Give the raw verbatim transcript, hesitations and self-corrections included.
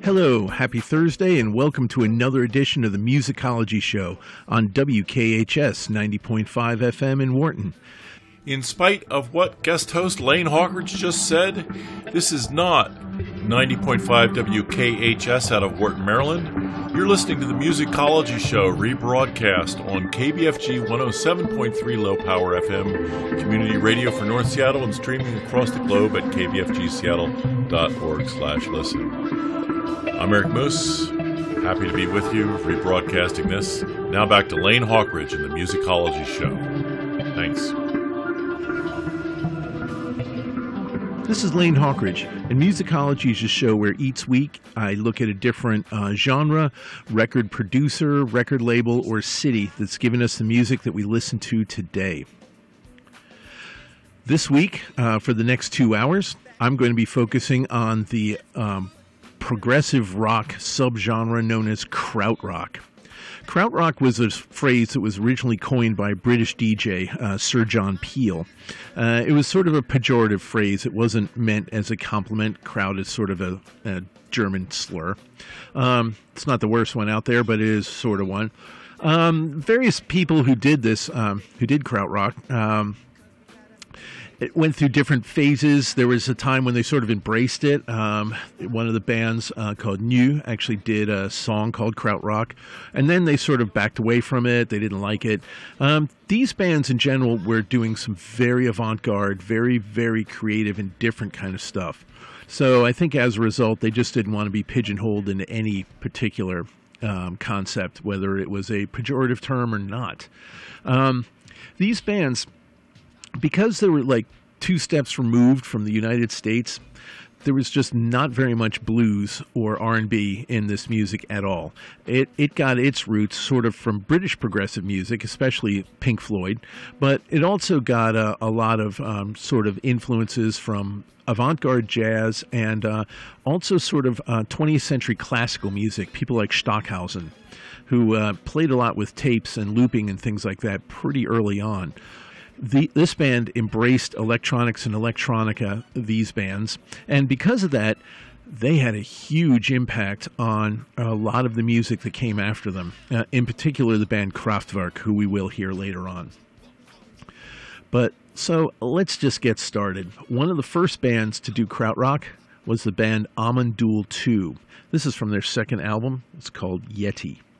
Hello, happy Thursday, and welcome to another edition of the Musicology Show on W K H S ninety point five F M in Wharton. In spite of what guest host Lane Hawkridge just said, this is not ninety point five W K H S out of Wharton, Maryland. You're listening to the Musicology Show, rebroadcast on K B F G one oh seven point three Low Power F M, community radio for North Seattle, and streaming across the globe at k b f g seattle dot org slash listen. I'm Eric Moose, happy to be with you, rebroadcasting this. Now back to Lane Hawkridge and the Musicology Show. Thanks. This is Lane Hawkridge, and Musicology is a show where each week I look at a different uh, genre, record producer, record label, or city that's given us the music that we listen to today. This week, uh, for the next two hours, I'm going to be focusing on the um, progressive rock subgenre known as krautrock. Krautrock was a phrase that was originally coined by British D J uh, Sir John Peel. Uh, it was sort of a pejorative phrase. It wasn't meant as a compliment. Kraut is sort of a, a German slur. Um, it's not the worst one out there, but it is sort of one. Um, various people who did this, um, who did krautrock, um, it went through different phases. There was a time when they sort of embraced it. Um, one of the bands uh, called New actually did a song called Krautrock, and then they sort of backed away from it. They didn't like it. Um, these bands in general were doing some very avant-garde, very, very creative and different kind of stuff. So I think as a result, they just didn't want to be pigeonholed into any particular um, concept, whether it was a pejorative term or not. Um, these bands, because they were like two steps removed from the United States, there was just not very much blues or R and B in this music at all. It it got its roots sort of from British progressive music, especially Pink Floyd, but it also got a, a lot of um, sort of influences from avant-garde jazz and uh, also sort of uh, twentieth century classical music, people like Stockhausen, who uh, played a lot with tapes and looping and things like that pretty early on. The, this band embraced electronics and electronica, these bands, and because of that, they had a huge impact on a lot of the music that came after them, uh, in particular the band Kraftwerk, who we will hear later on. But so let's just get started. One of the first bands to do krautrock was the band Amon Düül two. This is from their second album. It's called Yeti.